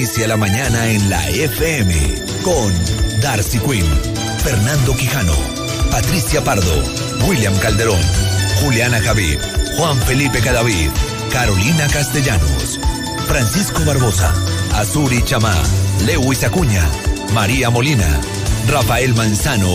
Inicia la mañana en la FM con Darcy Quinn, Fernando Quijano, Patricia Pardo, William Calderón, Juliana Javid, Juan Felipe Cadavid, Carolina Castellanos, Francisco Barbosa, Azuri Chamá, Lewis Acuña, María Molina, Rafael Manzano